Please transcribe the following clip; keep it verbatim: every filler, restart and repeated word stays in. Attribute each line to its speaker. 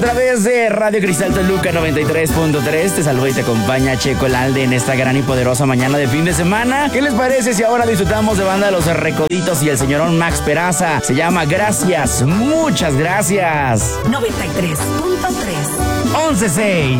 Speaker 1: través de Radio Cristal Toluca noventa y tres punto tres te saluda y te acompaña Checo Lalde en esta gran y poderosa mañana de fin de semana. ¿Qué les parece si ahora disfrutamos de banda Los Recoditos y el señorón Max Peraza? Se llama Gracias, muchas gracias.
Speaker 2: noventa y tres punto tres
Speaker 1: once seis.